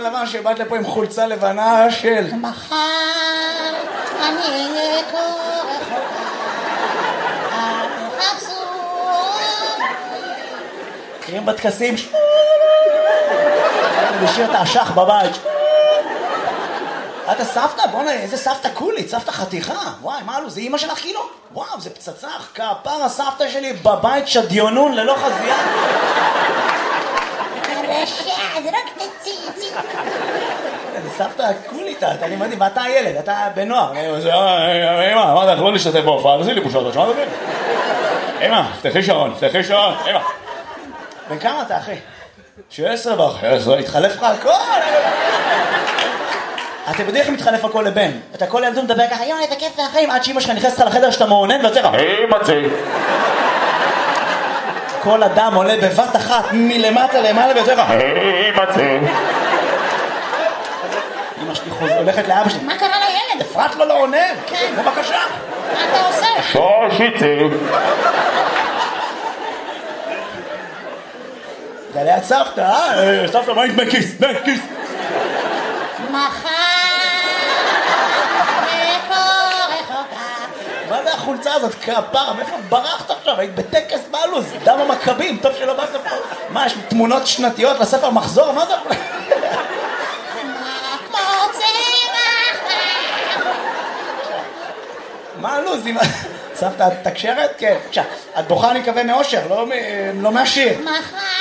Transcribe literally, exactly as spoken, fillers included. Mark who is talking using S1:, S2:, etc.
S1: לבן שבאת לפה עם חולצה לבנה של...
S2: מחר אני אהיה כה רחוקה, אל תחפשו
S1: מכירים בטקסים? אני משאיר את האשך בבית. אתה סבתא? בוא'נה, איזה סבתא קולית, סבתא חתיכה. וואי, מה לו, זה אמא שלך כאילו? וואו, זה פצצה, כפר הסבתא שלי בבית שדיונון ללא חזייה.
S2: רשע, זה רק תציצי.
S1: זה סבתא קולית, אני מדהים, ואתה הילד, אתה בנוער. אמא, אמרת לך לא להשתתף בהופעה, תעשי לי בושות, תשמע דברים. אמא, פתחי שעון, פתחי שעון, אמא. בן כמה אתה, אחי? שבע עשרה וחצי, התחלף לך הכל. אתם יודעים איך מתחלף הכל לבן? אתה כל ילדות מדבר ככה, יואי, איזה כיף מהחיים, עד שאמא שלך נכנסת לך לחדר שאתה מעונן ויוצא לך, אמא צי. כל אדם עולה בבת אחת מלמטה למעלה ויוצא לך, אמא צי. אמא שלי הולכת לאבא שלי,
S2: מה קרה לילד?
S1: אפרת לו לא עונן. כן. בבקשה.
S2: מה אתה עושה?
S3: שושיצי.
S1: זה ליד סבתא, אה? סבתא, מה עם דמי כיס? דמי כיס.
S2: מחר כה רחוקה.
S1: מה זה החולצה הזאת? כפרה, מאיפה ברחת עכשיו? היית בטקס בלוז, דם המכבים, טוב שלא באת פה. מה, יש תמונות שנתיות לספר מחזור? מה זה?
S2: כמו צמח.
S1: מה הלוז? סבתא, את תקשרת? כן. עכשיו, את בוכה אני מקווה מאושר, לא מהשיר.
S2: מחר